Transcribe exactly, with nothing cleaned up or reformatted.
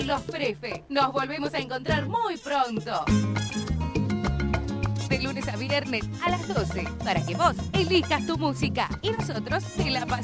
Los Prefe. Nos volvemos a encontrar muy pronto. De lunes a viernes a las doce, para que vos elijas tu música y nosotros te la pasemos.